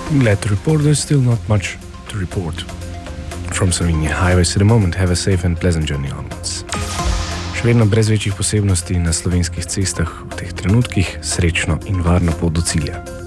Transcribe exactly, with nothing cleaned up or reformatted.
Glad to report there's still not much to report. From Slovenia highways to the moment, have a safe and pleasant journey onwards. Še vedno brez večjih posebnosti na slovenskih cestah v teh trenutkih, srečno in varno pot do cilja.